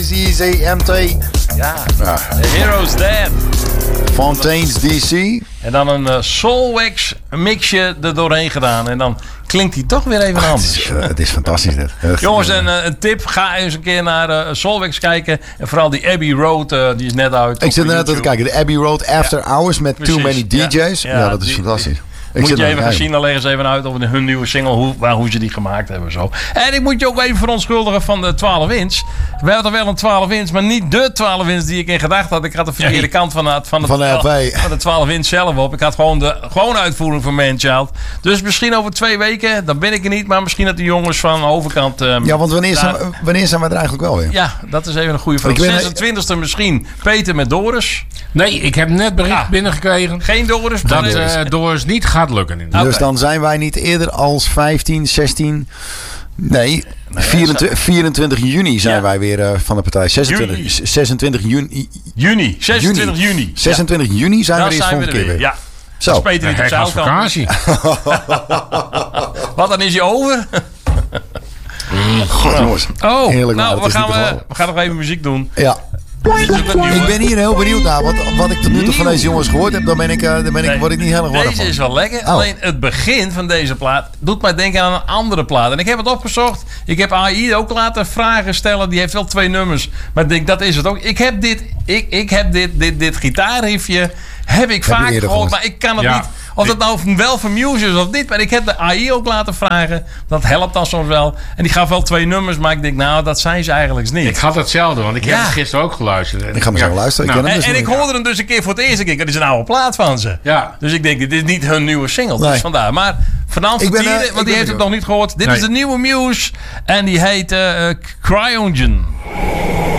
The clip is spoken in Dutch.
CZMT. Ja, The Hero's Dead. Fontaine's DC. En dan een Soulwax mixje er doorheen gedaan. En dan klinkt hij toch weer even anders. Het is fantastisch dit. Jongens, een tip. Ga eens een keer naar Soulwax kijken. En vooral die Abbey Road, die is net uit. Ik zit net te kijken. De Abbey Road After Hours met Too Many DJ's. Ja, dat is fantastisch. Moet je even gaan zien, dan leggen ze even uit over hun nieuwe single, hoe ze die gemaakt hebben. Zo. En ik moet je ook even verontschuldigen van de 12 inch. We hadden wel een 12 inch, maar niet de 12 inch die ik in gedachten had. Ik had de verkeerde kant van de 12 inch zelf op. Ik had gewoon de uitvoering van Manchild. Dus misschien over 2 weken, dan ben ik er niet. Maar misschien dat de jongens van de overkant... ja, want wanneer zijn we er eigenlijk wel weer? Ja, dat is even een goede vraag. 26e misschien Peter met Doris. Nee, ik heb net bericht binnengekregen. Geen Doris. Dat Doris niet gaat lukken. Dus dan zijn wij niet eerder als 15, 16... Nee, 24 juni zijn wij weer van de partij. 26 juni. 26 juni zijn we weer volgende keer weer. Ja. Zo. Dat is Peter niet op zijn vakantie. Wat, dan is hij over? God, jongens. Oh, heerlijk. Nou, we gaan nog even muziek doen. Ja. Ik ben hier heel benieuwd naar wat ik tot nu toe van deze jongens gehoord heb. Dan word ik niet helemaal warm van. Deze is wel lekker. Alleen het begin van deze plaat doet mij denken aan een andere plaat. En ik heb het opgezocht. Ik heb AI ook laten vragen stellen. Die heeft wel 2 nummers. Maar ik denk, dat is het ook. Ik heb dit gitaarriffje heb ik vaak gehoord. Maar ik kan het niet. Of dat nou wel van Muse is of niet. Maar ik heb de AI ook laten vragen. Dat helpt dan soms wel. En die gaf wel 2 nummers. Maar ik denk, nou, dat zijn ze eigenlijk niet. Ik had hetzelfde. Want ik heb het gisteren ook geluisterd. Ik ga maar zo luisteren. En ik hoorde hem dus een keer voor het eerste keer. Dat is een oude plaat van ze. Ja. Dus ik denk, dit is niet hun nieuwe single. Nee. Dus vandaar. Maar vanavond vertieren, want die heeft het nog niet gehoord. Dit is de nieuwe Muse. En die heet Cryogen.